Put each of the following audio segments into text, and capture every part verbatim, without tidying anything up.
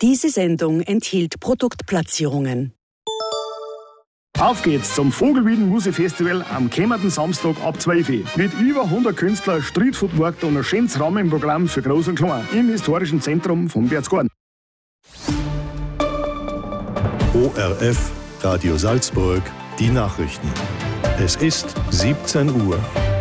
Diese Sendung enthielt Produktplatzierungen. Auf geht's zum Vogelwieden Musikfestival am kommenden Samstag ab zwölf Uhr. Mit über hundert Künstlern, Streetfood-Markt und ein schönes Rahmenprogramm für Groß und Klein im historischen Zentrum von Berchtesgaden. O R F, Radio Salzburg, die Nachrichten. Es ist siebzehn Uhr.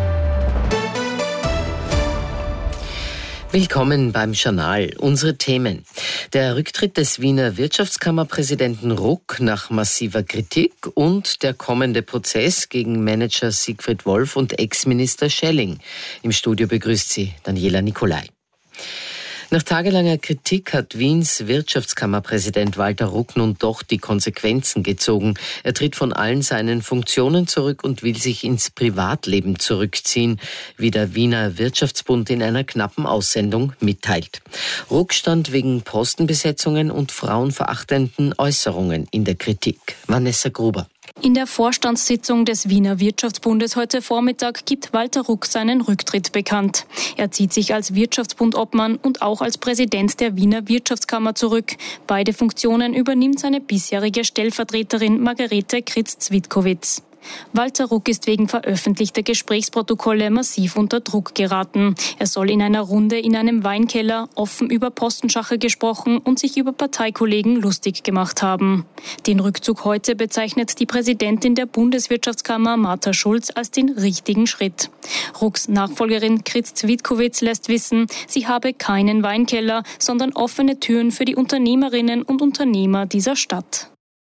Willkommen beim Journal. Unsere Themen. Der Rücktritt des Wiener Wirtschaftskammerpräsidenten Ruck nach massiver Kritik und der kommende Prozess gegen Manager Siegfried Wolf und Ex-Minister Schelling. Im Studio begrüßt sie Daniela Nicolai. Nach tagelanger Kritik hat Wiens Wirtschaftskammerpräsident Walter Ruck nun doch die Konsequenzen gezogen. Er tritt von allen seinen Funktionen zurück und will sich ins Privatleben zurückziehen, wie der Wiener Wirtschaftsbund in einer knappen Aussendung mitteilt. Ruck stand wegen Postenbesetzungen und frauenverachtenden Äußerungen in der Kritik. Vanessa Gruber. In der Vorstandssitzung des Wiener Wirtschaftsbundes heute Vormittag gibt Walter Ruck seinen Rücktritt bekannt. Er zieht sich als Wirtschaftsbundobmann und auch als Präsident der Wiener Wirtschaftskammer zurück. Beide Funktionen übernimmt seine bisherige Stellvertreterin Margarete Kritz-Zwitkowitz. Walter Ruck ist wegen veröffentlichter Gesprächsprotokolle massiv unter Druck geraten. Er soll in einer Runde in einem Weinkeller offen über Postenschacher gesprochen und sich über Parteikollegen lustig gemacht haben. Den Rückzug heute bezeichnet die Präsidentin der Bundeswirtschaftskammer Martha Schulz als den richtigen Schritt. Rucks Nachfolgerin Kritz-Zwitkowitz lässt wissen, sie habe keinen Weinkeller, sondern offene Türen für die Unternehmerinnen und Unternehmer dieser Stadt.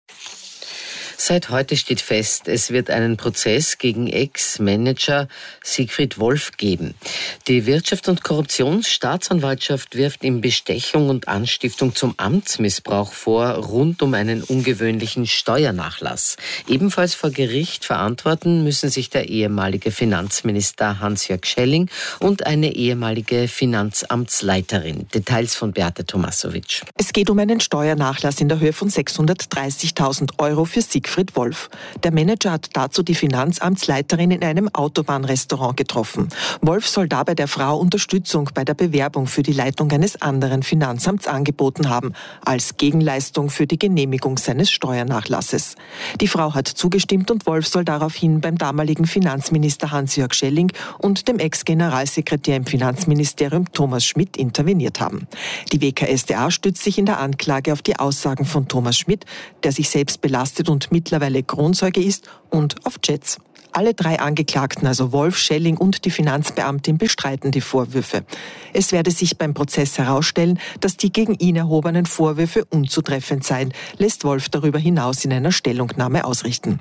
Seit heute steht fest, es wird einen Prozess gegen Ex-Manager Siegfried Wolf geben. Die Wirtschafts- und Korruptionsstaatsanwaltschaft wirft ihm Bestechung und Anstiftung zum Amtsmissbrauch vor, rund um einen ungewöhnlichen Steuernachlass. Ebenfalls vor Gericht verantworten müssen sich der ehemalige Finanzminister Hans-Jörg Schelling und eine ehemalige Finanzamtsleiterin. Details von Beate Tomasovic. Es geht um einen Steuernachlass in der Höhe von sechshundertdreißigtausend Euro für Siegfried Wolf. Der Manager hat dazu die Finanzamtsleiterin in einem Autobahnrestaurant getroffen. Wolf soll dabei der Frau Unterstützung bei der Bewerbung für die Leitung eines anderen Finanzamts angeboten haben, als Gegenleistung für die Genehmigung seines Steuernachlasses. Die Frau hat zugestimmt und Wolf soll daraufhin beim damaligen Finanzminister Hans-Jörg Schelling und dem Ex-Generalsekretär im Finanzministerium Thomas Schmidt interveniert haben. Die W K S d A stützt sich in der Anklage auf die Aussagen von Thomas Schmidt, der sich selbst belastet und mittlerweile Kronzeuge ist, und auf Chats. Alle drei Angeklagten, also Wolf, Schelling und die Finanzbeamtin, bestreiten die Vorwürfe. Es werde sich beim Prozess herausstellen, dass die gegen ihn erhobenen Vorwürfe unzutreffend seien, lässt Wolf darüber hinaus in einer Stellungnahme ausrichten.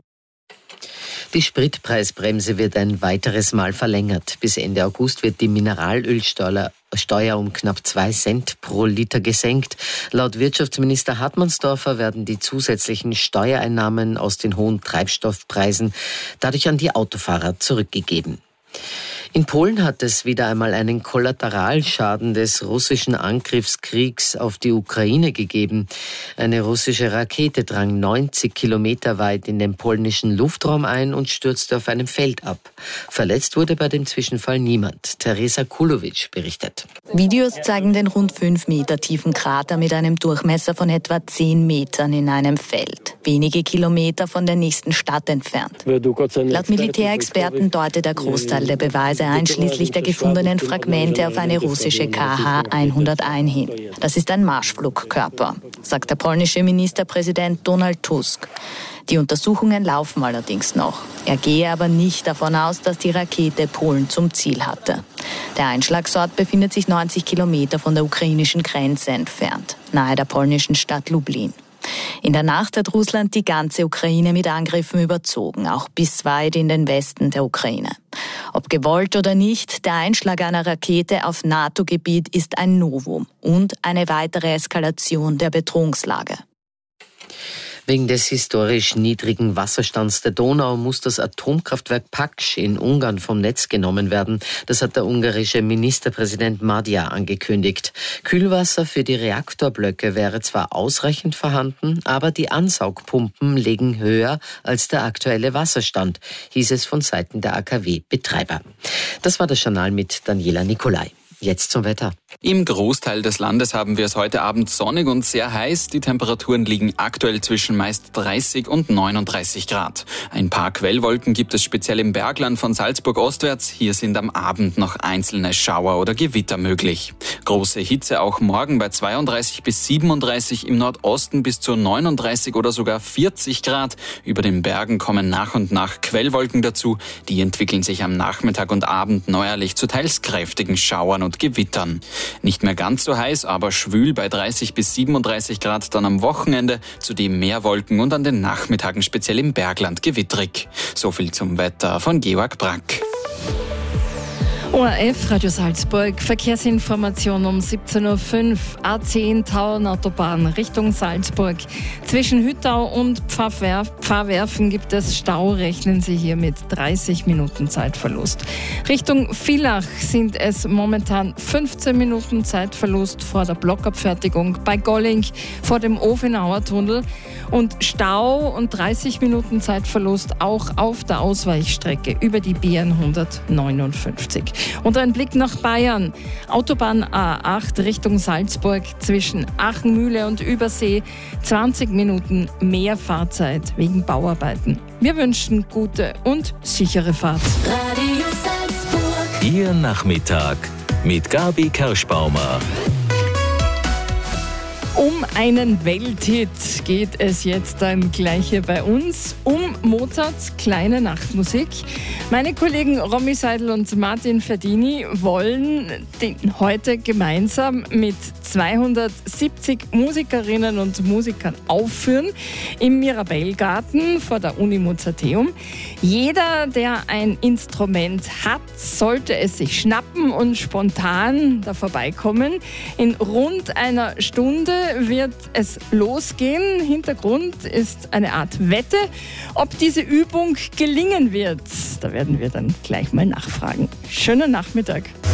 Die Spritpreisbremse wird ein weiteres Mal verlängert. Bis Ende August wird die Mineralölsteuer Steuer um knapp zwei Cent pro Liter gesenkt. Laut Wirtschaftsminister Hartmannsdorfer werden die zusätzlichen Steuereinnahmen aus den hohen Treibstoffpreisen dadurch an die Autofahrer zurückgegeben. In Polen hat es wieder einmal einen Kollateralschaden des russischen Angriffskriegs auf die Ukraine gegeben. Eine russische Rakete drang neunzig Kilometer weit in den polnischen Luftraum ein und stürzte auf einem Feld ab. Verletzt wurde bei dem Zwischenfall niemand. Teresa Kulowitsch berichtet. Videos zeigen den rund fünf Meter tiefen Krater mit einem Durchmesser von etwa zehn Metern in einem Feld, wenige Kilometer von der nächsten Stadt entfernt. Laut Militärexperten deutet der Großteil der Beweise einschließlich der gefundenen Fragmente auf eine russische K H hunderteins hin. Das ist ein Marschflugkörper, sagt der polnische Ministerpräsident Donald Tusk. Die Untersuchungen laufen allerdings noch. Er gehe aber nicht davon aus, dass die Rakete Polen zum Ziel hatte. Der Einschlagsort befindet sich neunzig Kilometer von der ukrainischen Grenze entfernt, nahe der polnischen Stadt Lublin. In der Nacht hat Russland die ganze Ukraine mit Angriffen überzogen, auch bis weit in den Westen der Ukraine. Ob gewollt oder nicht, der Einschlag einer Rakete auf NATO-Gebiet ist ein Novum und eine weitere Eskalation der Bedrohungslage. Wegen des historisch niedrigen Wasserstands der Donau muss das Atomkraftwerk Paks in Ungarn vom Netz genommen werden. Das hat der ungarische Ministerpräsident Magyar angekündigt. Kühlwasser für die Reaktorblöcke wäre zwar ausreichend vorhanden, aber die Ansaugpumpen legen höher als der aktuelle Wasserstand, hieß es von Seiten der A K W-Betreiber. Das war das Journal mit Daniela Nicolai. Jetzt zum Wetter. Im Großteil des Landes haben wir es heute Abend sonnig und sehr heiß. Die Temperaturen liegen aktuell zwischen meist dreißig und neununddreißig Grad. Ein paar Quellwolken gibt es speziell im Bergland von Salzburg ostwärts. Hier sind am Abend noch einzelne Schauer oder Gewitter möglich. Große Hitze auch morgen bei zweiunddreißig bis siebenunddreißig, im Nordosten bis zu neununddreißig oder sogar vierzig Grad. Über den Bergen kommen nach und nach Quellwolken dazu. Die entwickeln sich am Nachmittag und Abend neuerlich zu teils kräftigen Schauern und Gewittern. Nicht mehr ganz so heiß, aber schwül bei dreißig bis siebenunddreißig Grad dann am Wochenende. Zudem mehr Wolken und an den Nachmittagen speziell im Bergland gewittrig. So viel zum Wetter von Georg Brack. O R F, Radio Salzburg, Verkehrsinformation um siebzehn Uhr fünf, A zehn Tauernautobahn Richtung Salzburg. Zwischen Hüttau und Pfarrwerf, Pfarrwerfen gibt es Stau, rechnen Sie hier mit dreißig Minuten Zeitverlust. Richtung Villach sind es momentan fünfzehn Minuten Zeitverlust vor der Blockabfertigung bei Golling vor dem Ofenauer Tunnel und Stau und dreißig Minuten Zeitverlust auch auf der Ausweichstrecke über die B hundertneunundfünfzig. Und ein Blick nach Bayern. Autobahn A acht Richtung Salzburg zwischen Achenmühle und Übersee. zwanzig Minuten mehr Fahrzeit wegen Bauarbeiten. Wir wünschen gute und sichere Fahrt. Radio Salzburg. Ihr Nachmittag mit Gabi Kerschbaumer. Um einen Welthit geht es jetzt dann gleich hier bei uns, um Mozarts Kleine Nachtmusik. Meine Kollegen Romy Seidel und Martin Ferdini wollen den heute gemeinsam mit zweihundertsiebzig Musikerinnen und Musikern aufführen im Mirabellgarten vor der Uni Mozarteum. Jeder, der ein Instrument hat, sollte es sich schnappen und spontan da vorbeikommen. In rund einer Stunde wird es losgehen. Hintergrund ist eine Art Wette. Ob diese Übung gelingen wird, da werden wir dann gleich mal nachfragen. Schönen Nachmittag.